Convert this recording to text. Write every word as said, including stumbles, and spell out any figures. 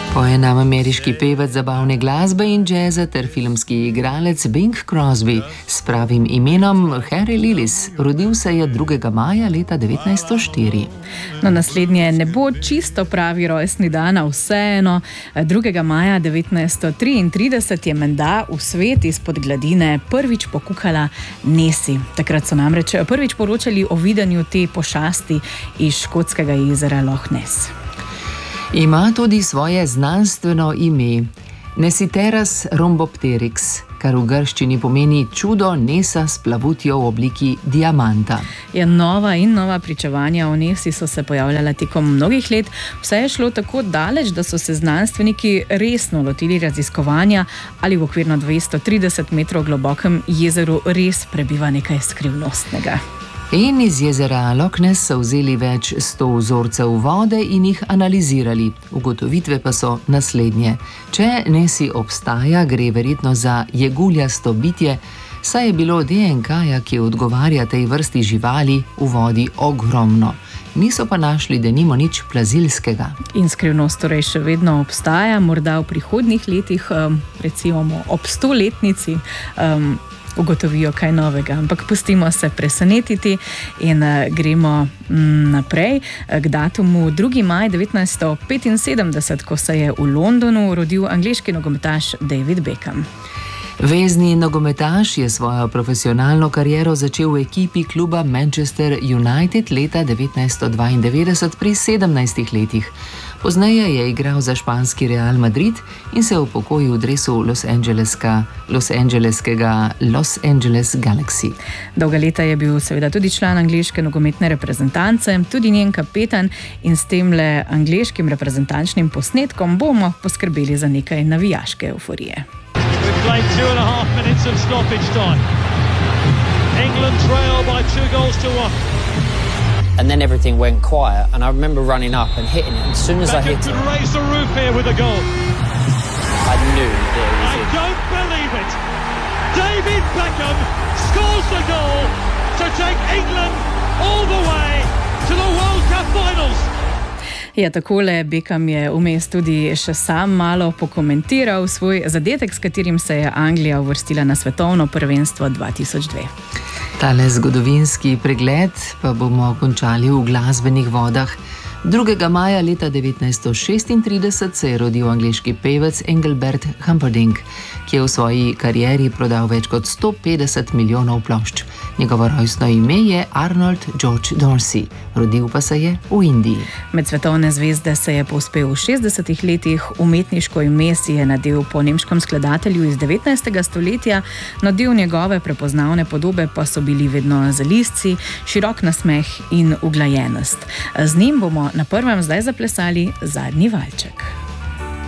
Poje nam ameriški pevec zabavne glasbe in džeza ter filmski igralec Bing Crosby s pravim imenom Harry Lillis. Rodil se je drugega maja leta devetnajststo štiri. No, naslednje ne bo čisto pravi rojstni dan, a vseeno. drugega maja devetnajststo triintrideset je menda v svet izpod gladine prvič pokukala Nessie. Takrat so namreč prvič poročali o videnju te pošasti iz škotskega jezera Loch Ness. Ima tudi svoje znanstveno ime Nessiteras rhombopteryx, kar v grščini pomeni čudo Nessa s plavutjo v obliki diamanta. Ja, nova in nova pričevanja o Nessi so se pojavljala tekom mnogih let. Vse je šlo tako daleč, da so se znanstveniki resno lotili raziskovanja, ali v okvirno dvesto trideset metrov globokem jezeru res prebiva nekaj skrivnostnega. In iz jezera Loch Ness so vzeli več sto vzorcev vode in jih analizirali. Ugotovitve pa so naslednje. Če Nessie obstaja, gre verjetno za jeguljasto bitje, saj je bilo D N K-ja, ki odgovarja tej vrsti živali, v vodi ogromno. Niso pa našli denimo nič plazilskega. In skrivnost torej še vedno obstaja, morda v prihodnjih letih, recimo ob stoletnici, um, ugotovijo kaj novega, ampak pustimo se presenetiti in uh, gremo mm, naprej k datumu drugega maja devetnajststo petinsedemdeset, ko se je v Londonu rodil angleški nogometaš David Beckham. Vezni nogometaš je svojo profesionalno kariero začel v ekipi kluba Manchester United leta devetnajststo dvaindevetdeset pri sedemnajstih letih. Pozneje je igral za španski Real Madrid in se upokojil v dresu Los Angeleska, Los Angeleskega Los Angeles Galaxy. Dolga leta je bil seveda tudi član angleške nogometne reprezentance, tudi njen kapetan, in s temle angleškim reprezentančnim posnetkom bomo poskrbeli za nekaj navijaške euforije. We've played two and a half minutes of stoppage time. England trail by two goals to one. And then everything went quiet, and I remember running up and hitting it. And as soon as Beckham I hit it, could raise the roof here with a goal. I knew there was I it. don't believe it. David Beckham scores the goal to take England all the way to the World Cup finals. Ja, takole Beckham je vmes tudi še sam malo pokomentiral svoj zadetek, s katerim se je Anglija uvrstila na svetovno prvenstvo dva tisoč dve. Tale zgodovinski pregled pa bomo končali v glasbenih vodah. drugega maja leta devetnajststo šestintrideset se je rodil angleški pevec Engelbert Humperdinck, ki je v svoji karieri prodal več kot sto petdeset milijonov plošč. Njegovo rojstno ime je Arnold George Dorsey, rodil pa se je v Indiji. Med svetovne zvezde se je povzpel v šestdesetih letih, umetniško ime si je nadel po nemškem skladatelju iz devetnajstega stoletja, no del njegove prepoznavne podobe pa so bili vedno zalizci, širok nasmeh in uglajenost. Z njim bomo na prvem zdaj zaplesali zadnji valček.